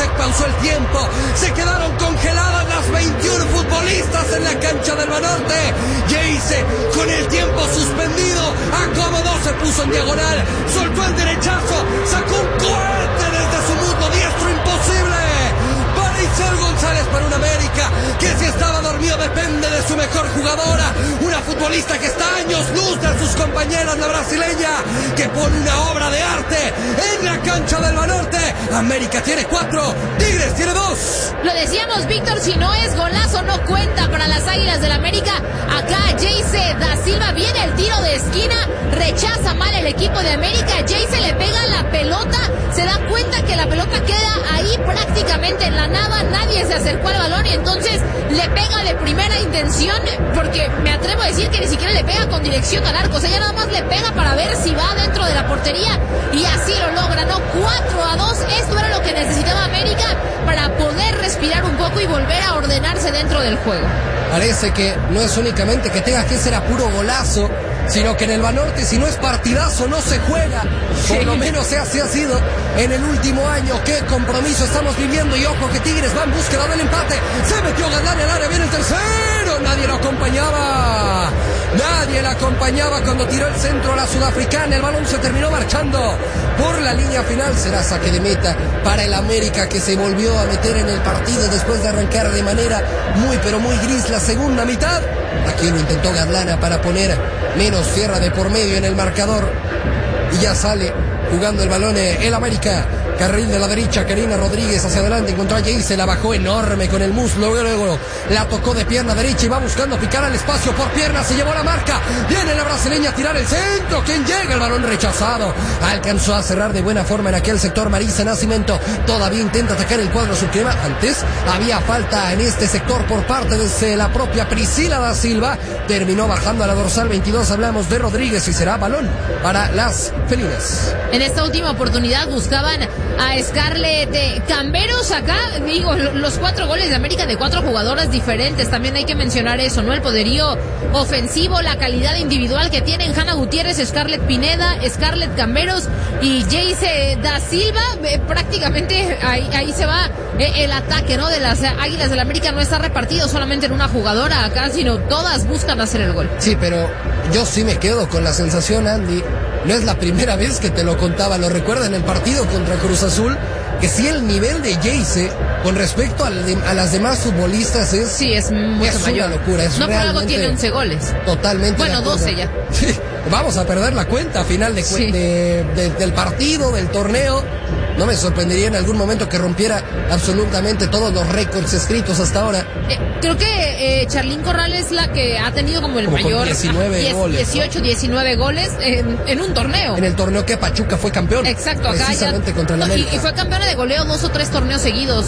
se pausó el tiempo, se quedaron congeladas las 21 futbolistas en la cancha del Banorte. Jayce, con el tiempo suspendido, acomodó, se puso en diagonal, soltó el derechazo, sacó un cohete desde su muslo diestro, imposible. Para Itzel González, para un América que si estaba dormido depende de su mejor jugadora, una futbolista que está años luz de sus compañeras, la brasileña, que pone una obra de arte en la cancha del Banorte. América tiene 4, Tigres tiene 2. Lo decíamos, Víctor, si no es golazo no cuenta para las Águilas del América. Acá Jayce da Silva, viene el tiro de esquina, rechaza mal el equipo de América. Jayce le pega la pelota, se da cuenta que la pelota queda ahí prácticamente en la nada, nadie se acercó al balón y entonces le pega de primera intención, porque me atrevo a decir que ni siquiera le pega con dirección al arco, o sea, ya nada más le pega para ver si va dentro de la portería y así lo logra, ¿no? 4-2, esto era lo que necesitaba América para poder respirar un poco y volver a ordenarse dentro del juego. Parece que no es únicamente que tengas que ser a puro golazo, sino que en el Banorte, si no es partidazo, no se juega. Por lo menos así ha sido en el último año. Qué compromiso estamos viviendo. Y ojo que Tigres va en búsqueda del empate. Se metió Gadlani al área, viene el tercero. Nadie lo acompañaba. Nadie la acompañaba cuando tiró el centro a la sudafricana. El balón se terminó marchando por la línea final. Será saque de meta para el América, que se volvió a meter en el partido después de arrancar de manera muy pero muy gris la segunda mitad. Aquí lo intentó Gadlana para poner menos tierra de por medio en el marcador. Y ya sale jugando el balón el América. Carril de la derecha, Karina Rodríguez hacia adelante, encontró a Jayce, la bajó enorme con el muslo, luego la tocó de pierna derecha y va buscando picar al espacio por pierna, se llevó la marca, viene la brasileña a tirar el centro, ¿quién llega? El balón rechazado, alcanzó a cerrar de buena forma en aquel sector Marisa Nascimento, todavía intenta atacar el cuadro subcrema, antes había falta en este sector por parte de la propia Priscila da Silva, terminó bajando a la dorsal 22, hablamos de Rodríguez y será balón para las felinas. En esta última oportunidad buscaban a Scarlett Camberos. Acá, digo, los 4 goles de América de 4 jugadoras diferentes, también hay que mencionar eso, ¿no? El poderío ofensivo, la calidad individual que tienen Hanna Gutiérrez, Scarlett Pineda, Scarlett Camberos y Jayce da Silva. Prácticamente ahí se va el ataque, ¿no? De las Águilas del América, no está repartido solamente en una jugadora acá, sino todas buscan hacer el gol. Sí, pero yo sí me quedo con la sensación, Andy. No es la primera vez que te lo contaba, lo recuerda en el partido contra Cruz Azul, que sí el nivel de Jayce con respecto a las demás futbolistas es mucho mayor. Una locura. Es no por algo tiene 11 goles. Totalmente. Bueno, 12 ya. Sí, vamos a perder la cuenta a final del partido, del torneo. No me sorprendería en algún momento que rompiera absolutamente todos los récords escritos hasta ahora. Creo que Charlín Corral es la que ha tenido como el mayor 18, 19 goles en un torneo. En el torneo que Pachuca fue campeón. Exacto, acá precisamente contra el América. Y fue campeona de goleo 2 o 3 torneos seguidos.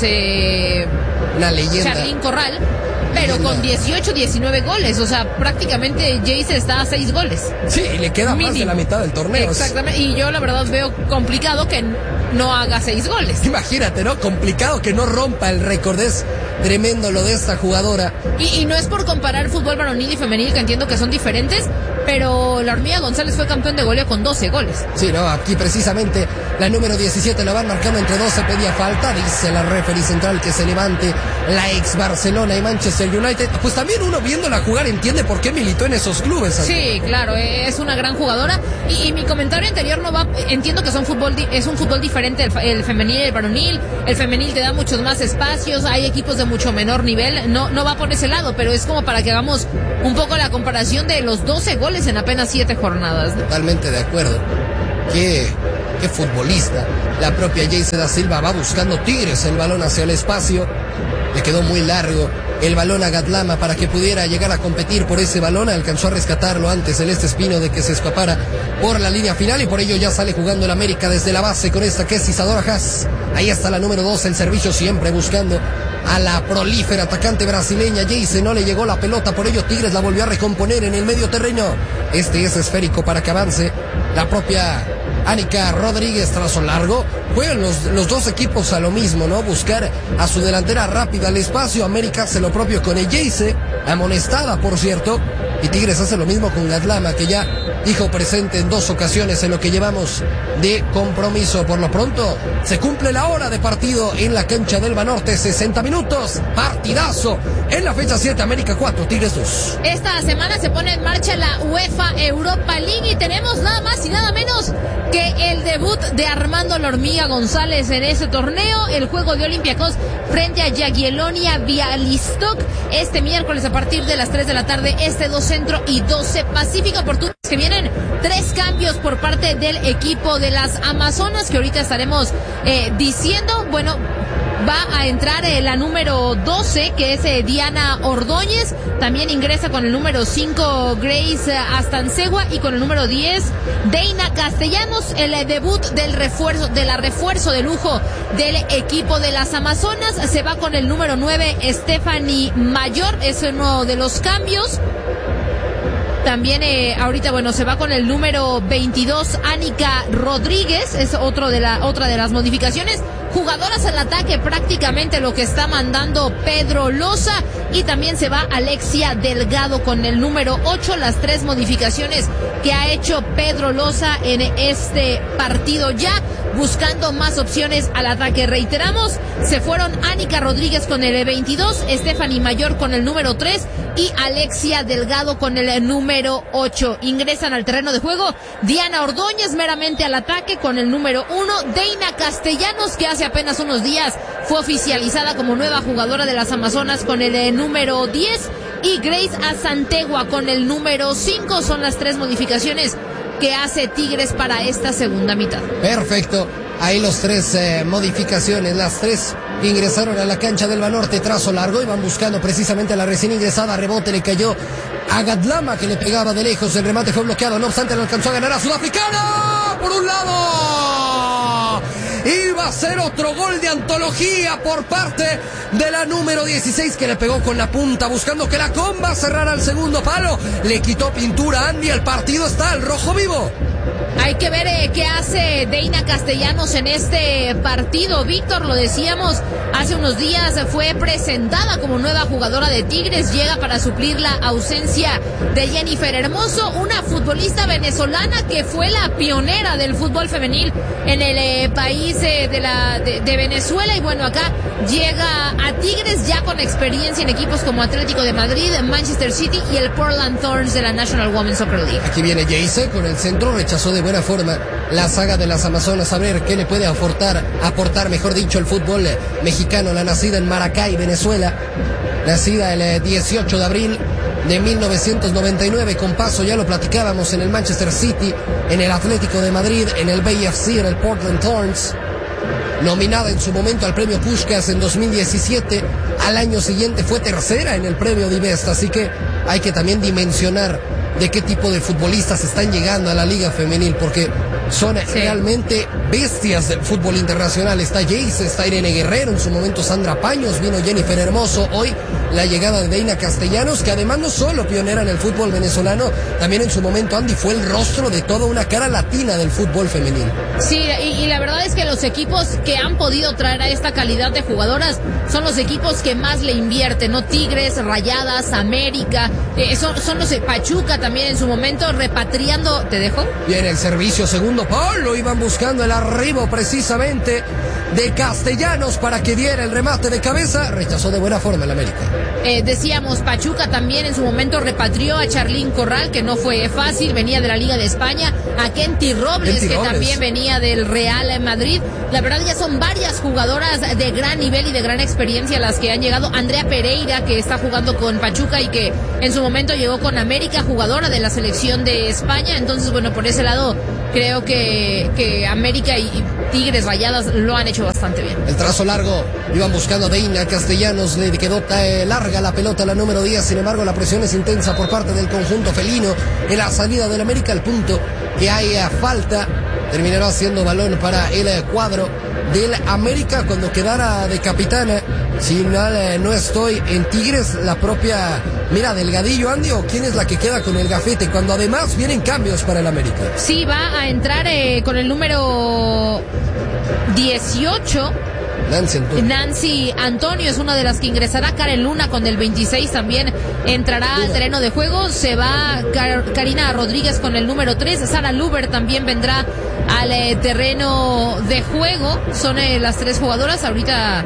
Una leyenda. Charlín Corral. Pero con 18, 19 goles, o sea, prácticamente Jayce está a 6 goles. Sí, y le queda más de la mitad del torneo. Exactamente, y yo la verdad veo complicado que no haga 6 goles. Imagínate, ¿no? Complicado que no rompa el récord, es tremendo lo de esta jugadora. Y no es por comparar fútbol varonil y femenil, que entiendo que son diferentes, pero la Hormiga González fue campeón de goleo con 12 goles. Sí, no, aquí precisamente la número 17 la van marcando entre 12, pedía falta, dice la referee central que se levante la ex Barcelona y Manchester United. Pues también uno viéndola jugar entiende por qué militó en esos clubes. Sí, claro, es una gran jugadora y mi comentario anterior no va, entiendo que es un fútbol diferente el femenil y el varonil. El femenil te da muchos más espacios, hay equipos de mucho menor nivel, no va por ese lado, pero es como para que hagamos un poco la comparación de los 12 goles en apenas 7 jornadas, ¿no? Totalmente de acuerdo. Qué futbolista. La propia Jayce da Silva va buscando Tigres el balón hacia el espacio. Le quedó muy largo el balón a Gadlama para que pudiera llegar a competir por ese balón. Alcanzó a rescatarlo antes Celeste Espino de que se escapara por la línea final y por ello ya sale jugando el América desde la base con esta que es Isadora Haas. Ahí está la número 2, el servicio siempre buscando a la prolífera atacante brasileña. Jayce no le llegó la pelota, por ello Tigres la volvió a recomponer en el medio terreno. Este es esférico para que avance la propia Anica Rodríguez, trazo largo. Juegan los dos equipos a lo mismo, ¿no? Buscar a su delantera rápida al espacio. América hace lo propio con Eyeice, amonestada, por cierto. Y Tigres hace lo mismo con Gadlama, que ya dijo presente en 2 ocasiones en lo que llevamos de compromiso. Por lo pronto, se cumple la hora de partido en la cancha del Banorte. 60 minutos, partidazo. En la fecha 7, América 4, Tigres 2. Esta semana se pone en marcha la UEFA Europa League y tenemos nada más y nada menos que el debut de Armando La Hormiga González en ese torneo. El juego de Olympiacos frente a Jagiellonia Bialystok este miércoles a partir de las 3 de la tarde, 2 Centro y 12 Pacífico. Oportunos que vienen 3 cambios por parte del equipo de las Amazonas, que ahorita estaremos diciendo. Bueno, va a entrar la número 12, que es Diana Ordóñez. También ingresa con el número 5 Grace Astancegua y con el número 10 Deina Castellanos. El debut del refuerzo de lujo del equipo de las Amazonas. Se va con el número 9 Stephanie Mayor, es uno de los cambios. También ahorita, bueno, se va con el número 22 Anica Rodríguez, es otra de las modificaciones. Jugadoras al ataque, prácticamente lo que está mandando Pedro Loza. Y también se va Alexia Delgado con el número 8, las 3 modificaciones que ha hecho Pedro Loza en este partido, ya buscando más opciones al ataque. Reiteramos, se fueron Anica Rodríguez con el 22, Stephanie Mayor con el número 3 y Alexia Delgado con el número 8. Ingresan al terreno de juego Diana Ordóñez meramente al ataque con el número 1, Deina Castellanos, que hace apenas unos días fue oficializada como nueva jugadora de las Amazonas con el número 10, y Grace Asantegua con el número 5. Son las 3 modificaciones que hace Tigres para esta segunda mitad. Perfecto. Ahí los 3 modificaciones, las 3 ingresaron a la cancha del Banorte, trazo largo, y van buscando precisamente a la recién ingresada. Rebote le cayó a Gadlama, que le pegaba de lejos. El remate fue bloqueado, no obstante le alcanzó a ganar a Sudafricana. Por un lado, iba a ser otro gol de antología por parte de la número 16, que le pegó con la punta buscando que la comba cerrara al segundo palo. Le quitó pintura a Andy. El partido está al rojo vivo. Hay que ver qué hace Deina Castellanos en este partido. Víctor, lo decíamos, hace unos días fue presentada como nueva jugadora de Tigres. Llega para suplir la ausencia de Jennifer Hermoso, una futbolista venezolana que fue la pionera del fútbol femenil en el país de Venezuela. Y bueno, acá llega a Tigres ya con experiencia en equipos como Atlético de Madrid, Manchester City y el Portland Thorns de la National Women's Soccer League. Aquí viene Jayce con el centro, rechazó de buena forma la saga de las Amazonas. A ver qué le puede aportar, mejor dicho, el fútbol mexicano. La nacida en Maracay, Venezuela, nacida el 18 de abril de 1999, con paso, ya lo platicábamos, en el Manchester City, en el Atlético de Madrid, en el BFC, en el Portland Thorns. Nominada en su momento al premio Puskás en 2017, al año siguiente fue tercera en el premio Divest. Así que hay que también dimensionar de qué tipo de futbolistas están llegando a la liga femenil, porque son realmente bestias del fútbol internacional. Está Jayce, está Irene Guerrero, en su momento Sandra Paños, vino Jennifer Hermoso, hoy la llegada de Deina Castellanos, que además no solo pionera en el fútbol venezolano, también en su momento Andy fue el rostro de toda una cara latina del fútbol femenil. Sí, y la verdad es que los equipos que han podido traer a esta calidad de jugadoras son los equipos que más le invierten, ¿no? Tigres, Rayadas, América, son los de Pachuca también en su momento, repatriando. ¿Te dejo? Viene el servicio, segundo palo, iban buscando el arribo precisamente de Castellanos para que diera el remate de cabeza. Rechazó de buena forma el América. Decíamos, Pachuca también en su momento repatrió a Charlín Corral, que no fue fácil, venía de la Liga de España, a Kenty Robles, que también venía del Real Madrid. La verdad, ya son varias jugadoras de gran nivel y de gran experiencia las que han llegado. Andrea Pereira, que está jugando con Pachuca y que en su momento llegó con América, jugadora de la selección de España. Entonces, bueno, por ese lado creo que América y Tigres, Rayadas lo han hecho bastante bien. El trazo largo, iban buscando a Deina Castellanos, le quedó larga la pelota a la número 10, sin embargo la presión es intensa por parte del conjunto felino en la salida del América. Al punto que hay falta. Terminará siendo balón para el cuadro del América cuando quedara de capitana. Si no estoy en Tigres, la propia, mira, Delgadillo, Andy, o quién es la que queda con el gafete, cuando además vienen cambios para el América. Sí, va a entrar con el número 18. Nancy Antonio es una de las que ingresará. Karen Luna con el 26 también entrará al terreno de juego. Se va Karina Rodríguez con el número 3. Sara Luber también vendrá al terreno de juego. Son las tres jugadoras. Ahorita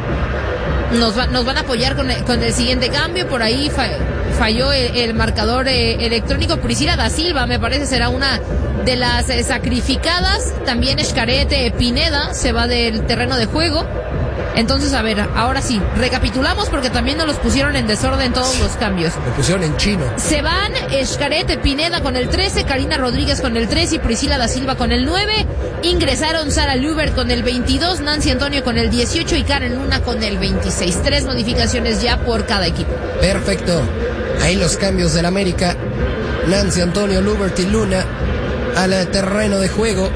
nos van a apoyar con el siguiente cambio. Por ahí falló el marcador electrónico. Priscila da Silva, me parece, será una de las sacrificadas. También Xcaret Pineda se va del terreno de juego. Entonces, a ver, ahora sí, recapitulamos porque también nos los pusieron en desorden todos los cambios. Lo pusieron en chino. Se van Xcaret Pineda con el 13, Karina Rodríguez con el 3 y Priscila da Silva con el 9. Ingresaron Sara Luber con el 22, Nancy Antonio con el 18 y Karen Luna con el 26. 3 modificaciones ya por cada equipo. Perfecto. Ahí los cambios del América. Nancy Antonio, Lubert y Luna al terreno de juego.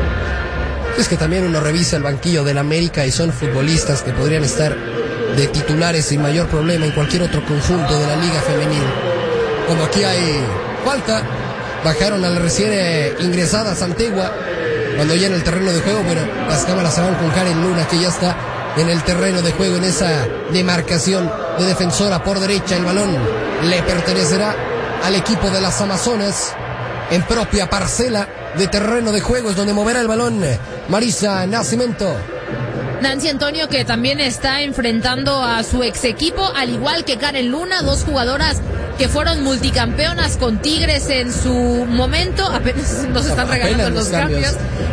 Es que también uno revisa el banquillo del América y son futbolistas que podrían estar de titulares sin mayor problema en cualquier otro conjunto de la Liga Femenil. Como aquí hay falta, bajaron a la recién ingresada Santegua. Cuando ya en el terreno de juego, bueno, las cámaras se van con Karen Luna, que ya está en el terreno de juego en esa demarcación de defensora por derecha. El balón le pertenecerá al equipo de las Amazonas en propia parcela de terreno de juego, es donde moverá el balón Marisa Nascimento. Nancy Antonio, que también está enfrentando a su ex equipo, al igual que Karen Luna, dos jugadoras que fueron multicampeonas con Tigres en su momento. Apenas nos están regalando los cambios.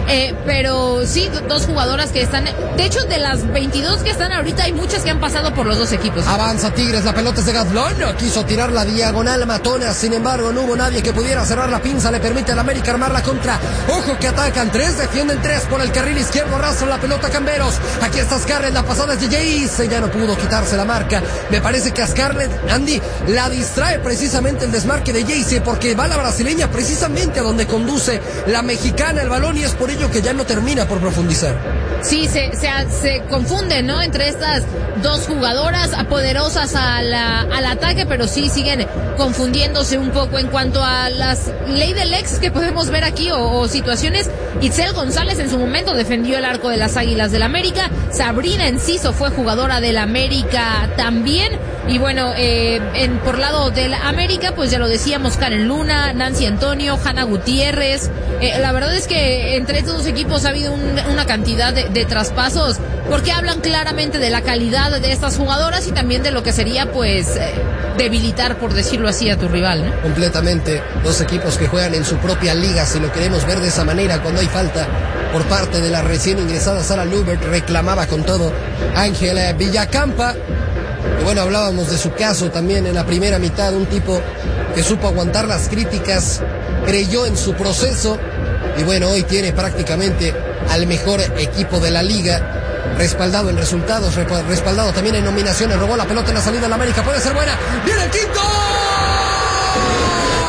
Pero sí, dos jugadoras que están, de hecho, de las 22 que están ahorita, hay muchas que han pasado por los dos equipos. Avanza Tigres, la pelota es de Gazlón, quiso tirar la diagonal Matona, sin embargo no hubo nadie que pudiera cerrar la pinza, le permite al América armar la contra. Ojo que atacan, 3, defienden 3 por el carril izquierdo, arrastran la pelota Camberos. Aquí está Scarlett, la pasada es de Jace, ya no pudo quitarse la marca. Me parece que a Scarlett, Andy, la distrae precisamente el desmarque de Jace, porque va la brasileña precisamente a donde conduce la mexicana el balón, y es por ello que ya no termina por profundizar. Sí, se confunden, ¿no? Entre estas dos jugadoras poderosas al ataque, pero sí siguen confundiéndose un poco en cuanto a las ley del ex que podemos ver aquí o situaciones. Itzel González en su momento defendió el arco de las Águilas del América. Sabrina Enciso fue jugadora del América también. Y bueno, por lado del América, pues ya lo decíamos, Karen Luna, Nancy Antonio, Hanna Gutiérrez. La verdad es que entre estos dos equipos ha habido una cantidad de traspasos, porque hablan claramente de la calidad de estas jugadoras y también de lo que sería, pues, debilitar, por decirlo así, a tu rival, ¿no? Completamente. Dos equipos que juegan en su propia liga, si lo queremos ver de esa manera, cuando hay falta por parte de la recién ingresada Sara Lubert, reclamaba con todo Ángela Villacampa. Y bueno, hablábamos de su caso también en la primera mitad, un tipo que supo aguantar las críticas, creyó en su proceso y bueno, hoy tiene prácticamente al mejor equipo de la liga, respaldado en resultados, respaldado también en nominaciones. Robó la pelota en la salida de la América, puede ser buena, viene el quinto.